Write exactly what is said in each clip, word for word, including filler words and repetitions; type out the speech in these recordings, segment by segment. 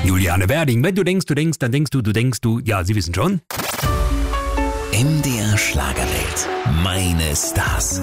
Juliane Werding, wenn du denkst, du denkst, dann denkst du, du denkst du, ja, Sie wissen schon. M D R Schlagerwelt, meine Stars.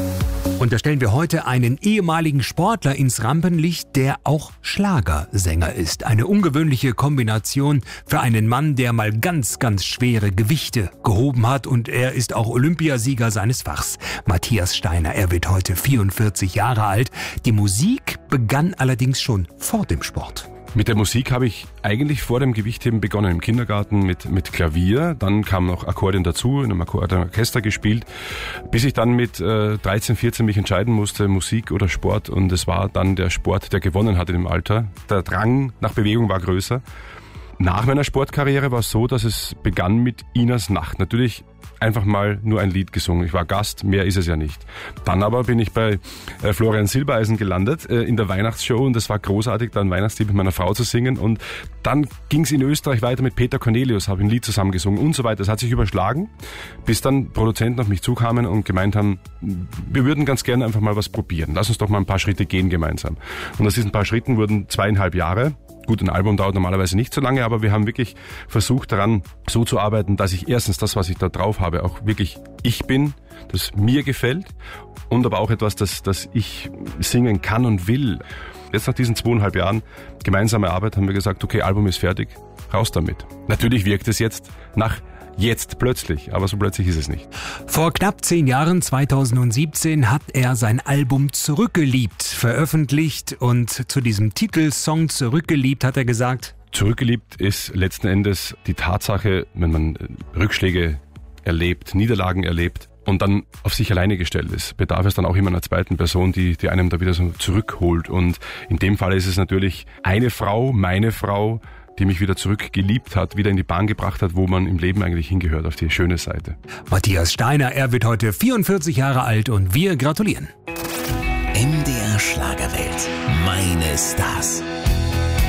Und da stellen wir heute einen ehemaligen Sportler ins Rampenlicht, der auch Schlagersänger ist. Eine ungewöhnliche Kombination für einen Mann, der mal ganz, ganz schwere Gewichte gehoben hat. Und er ist auch Olympiasieger seines Fachs. Matthias Steiner, er wird heute vierundvierzig Jahre alt. Die Musik begann allerdings schon vor dem Sport. Mit der Musik habe ich eigentlich vor dem Gewichtheben begonnen im Kindergarten mit, mit Klavier. Dann kam noch Akkordeon dazu, in einem Orchester gespielt, bis ich dann mit äh, dreizehn, vierzehn mich entscheiden musste, Musik oder Sport. Und es war dann der Sport, der gewonnen hat in dem Alter. Der Drang nach Bewegung war größer. Nach meiner Sportkarriere war es so, dass es begann mit Inas Nacht. Natürlich einfach mal nur ein Lied gesungen. Ich war Gast, mehr ist es ja nicht. Dann aber bin ich bei äh, Florian Silbereisen gelandet äh, in der Weihnachtsshow und es war großartig, da ein Weihnachtslied mit meiner Frau zu singen. Und dann ging es in Österreich weiter mit Peter Cornelius, habe ein Lied zusammengesungen und so weiter. Das hat sich überschlagen, bis dann Produzenten auf mich zukamen und gemeint haben, wir würden ganz gerne einfach mal was probieren. Lass uns doch mal ein paar Schritte gehen gemeinsam. Und aus diesen paar Schritten wurden zweieinhalb Jahre. Gut, ein Album dauert normalerweise nicht so lange, aber wir haben wirklich versucht daran so zu arbeiten, dass ich erstens das, was ich da drauf habe, auch wirklich ich bin, das mir gefällt und aber auch etwas, das, das ich singen kann und will. Jetzt nach diesen zweieinhalb Jahren gemeinsame Arbeit haben wir gesagt, okay, Album ist fertig, raus damit. Natürlich wirkt es jetzt nach Jetzt plötzlich, aber so plötzlich ist es nicht. Vor knapp zehn Jahren, zweitausendsiebzehn, hat er sein Album Zurückgeliebt veröffentlicht und zu diesem Titelsong Zurückgeliebt hat er gesagt: Zurückgeliebt ist letzten Endes die Tatsache, wenn man Rückschläge erlebt, Niederlagen erlebt und dann auf sich alleine gestellt ist, bedarf es dann auch immer einer zweiten Person, die, die einem da wieder so zurückholt. Und in dem Fall ist es natürlich eine Frau, meine Frau, die mich wieder zurückgeliebt hat, wieder in die Bahn gebracht hat, wo man im Leben eigentlich hingehört, auf die schöne Seite. Matthias Steiner, er wird heute vierundvierzig Jahre alt und wir gratulieren. M D R Schlagerwelt, meine Stars.